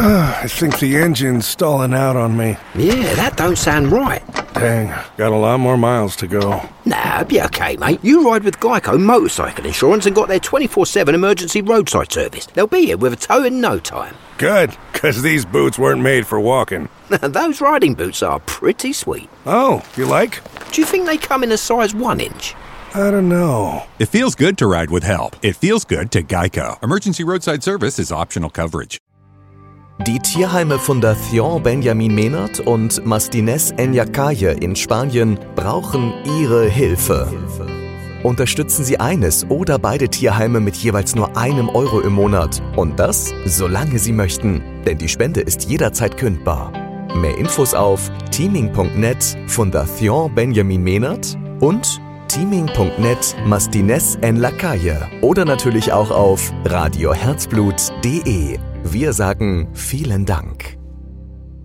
I think the engine's stalling out on me. Yeah, that don't sound right. Dang, got a lot more miles to go. Nah, be okay, mate. You ride with Geico Motorcycle Insurance and got their 24/7 emergency roadside service. They'll be here with a tow in no time. Good, because these boots weren't made for walking. Those riding boots are pretty sweet. Oh, you like? Do you think they come in a size 1 inch? I don't know. It feels good to ride with help. It feels good to Geico. Emergency roadside service is optional coverage. Die Tierheime Fundación Benjamin Menard und Mastines Enyakaye in Spanien brauchen Ihre Hilfe. Unterstützen Sie eines oder beide Tierheime mit jeweils nur €1 im Monat. Und das, solange Sie möchten. Denn die Spende ist jederzeit kündbar. Mehr Infos auf teaming.net Fundación Benjamin Menard und teaming.net Mastines Enyakaye oder natürlich auch auf radioherzblut.de. Wir sagen vielen Dank.